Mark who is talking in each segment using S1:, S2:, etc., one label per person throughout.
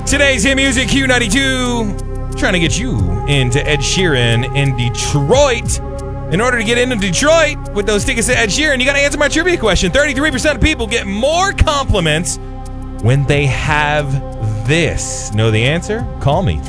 S1: Today's hit music, Q92, trying to get you into Ed Sheeran in Detroit. In order to get into Detroit with those tickets to Ed Sheeran, you got to answer my trivia question. 33% of people get more compliments when they have this. Know the answer? Call me,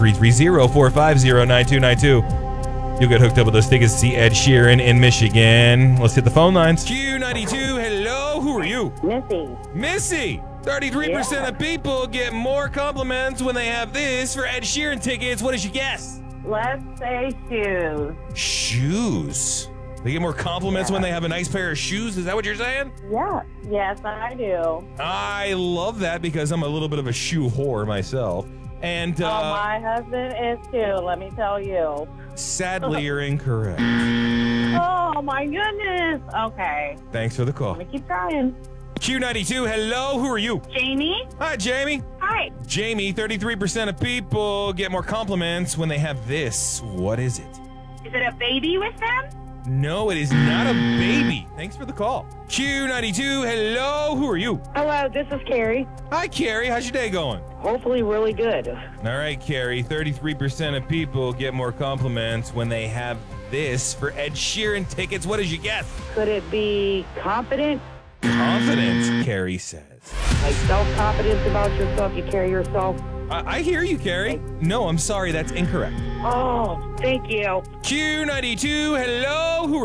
S1: 330-450-9292. You'll get hooked up with those tickets to see Ed Sheeran in Michigan. Let's hit the phone lines. Q92, hello, who are you? Missy. 33% of people get more compliments when they have this for Ed Sheeran tickets. What did you guess?
S2: Let's say shoes.
S1: Shoes. They get more compliments when they have a nice pair of shoes. Is that what you're saying?
S2: Yeah. Yes, I do.
S1: I love that because I'm a little bit of a shoe whore myself. And
S2: my husband is too, let me tell you.
S1: Sadly, you're incorrect.
S2: Oh, my goodness. Okay.
S1: Thanks for the call.
S2: Let me keep trying.
S1: Q92, hello, who are you?
S2: Jamie?
S1: Hi, Jamie.
S2: Hi.
S1: Jamie, 33% of people get more compliments when they have this. What is it?
S2: Is it a baby with them?
S1: No, it is not a baby. Thanks for the call. Q92, hello, who are you?
S3: Hello, this is Carrie.
S1: Hi, Carrie. How's your day going?
S3: Hopefully really good.
S1: All right, Carrie, 33% of people get more compliments when they have this for Ed Sheeran tickets. What did you guess?
S3: Could it be confident?
S1: Confidence, Carrie says.
S3: Like self-confidence about yourself, you carry yourself?
S1: I hear you, Carrie. No, I'm sorry, that's incorrect.
S3: Oh, thank you.
S1: Q92, hello, who are